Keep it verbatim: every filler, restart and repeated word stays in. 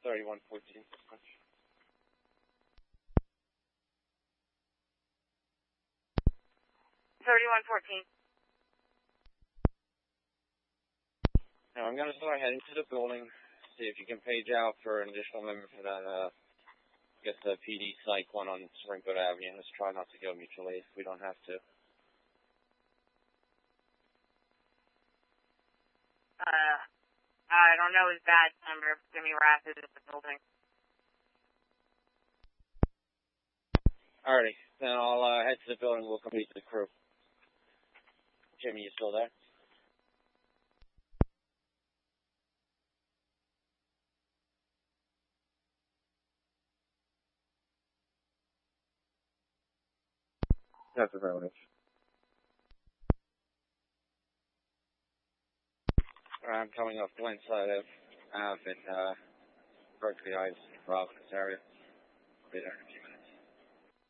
thirty-one fourteen. thirty-one fourteen. Now I'm going to start heading to the building, see if you can page out for an additional member for that, uh, I guess the P D Psych one on Springfield Avenue. Let's try not to go mutual aid if we don't have to. Uh, I don't know his badge number. Jimmy Rath is at the building. Alrighty, then I'll uh, head to the building. We'll complete the crew. Jimmy, you still there? That's affirmative. I'm coming off Glen side of Ave in uh, Berkeley Heights, Providence area. I'll be there in a few minutes.